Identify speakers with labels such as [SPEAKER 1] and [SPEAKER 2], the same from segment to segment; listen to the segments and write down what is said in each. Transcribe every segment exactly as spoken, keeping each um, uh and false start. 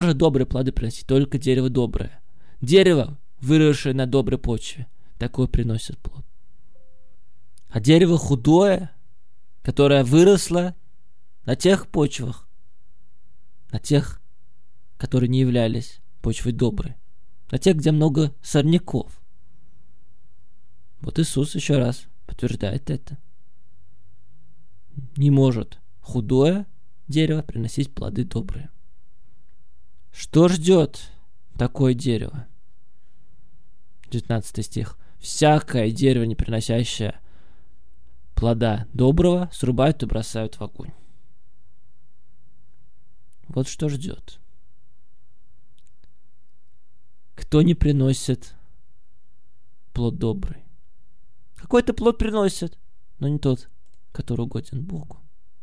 [SPEAKER 1] может добрые плоды приносить только дерево доброе. Дерево, выросшее на доброй почве, такое приносит плод. А дерево худое, которое выросло на тех почвах, на тех, которые не являлись почвой доброй, на тех, где много сорняков. Вот Иисус еще раз подтверждает это. Не может худое дерево приносить плоды добрые. Что ждет такое дерево? девятнадцатый стих. Всякое дерево, не приносящее плода доброго, срубают и бросают в огонь. Вот что ждет. Кто не приносит плод добрый? Какой-то плод приносит, но не тот, который угоден Богу.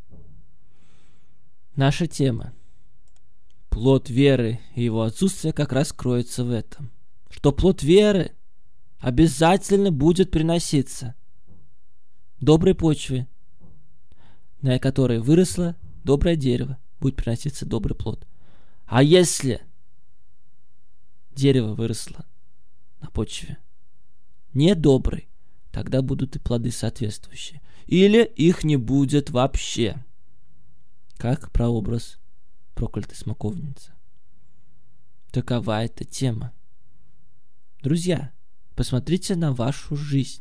[SPEAKER 1] Наша тема, плод веры и его отсутствие, как раз кроется в этом. Что плод веры обязательно будет приноситься доброй почве, на которой выросло доброе дерево, будет приноситься добрый плод. А если дерево выросло на почве недоброй, тогда будут и плоды соответствующие. Или их не будет вообще. Как прообраз проклятой смоковницы. Такова эта тема. Друзья, посмотрите на вашу жизнь.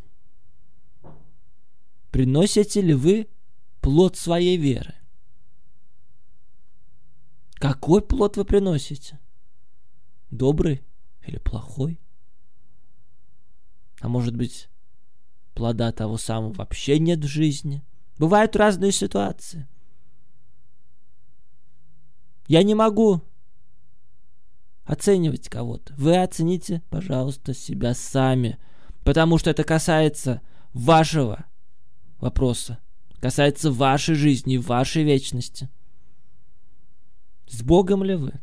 [SPEAKER 1] Приносите ли вы плод своей веры? Какой плод вы приносите? Добрый или плохой? А может быть, плода того самого вообще нет в жизни? Бывают разные ситуации. Я не могу оценивать кого-то. Вы оцените, пожалуйста, себя сами. Потому что это касается вашего вопроса. Касается вашей жизни, вашей вечности. С Богом ли вы?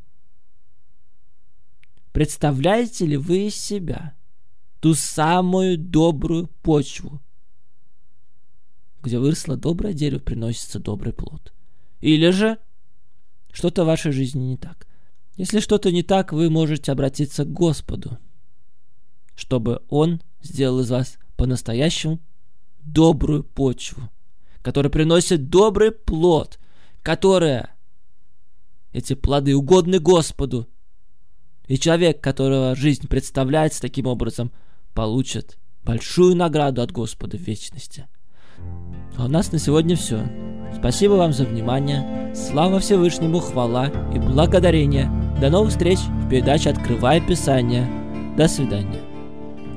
[SPEAKER 1] Представляете ли вы из себя ту самую добрую почву, где выросло доброе дерево, приносится добрый плод? Или же что-то в вашей жизни не так? Если что-то не так, вы можете обратиться к Господу, чтобы Он сделал из вас по-настоящему добрую почву, которая приносит добрый плод, которая эти плоды угодны Господу. И человек, которого жизнь представляется таким образом, получит большую награду от Господа в вечности. А у нас на сегодня все. Спасибо вам за внимание. Слава Всевышнему, хвала и благодарение. До новых встреч в передаче «Открывая Писание». До свидания.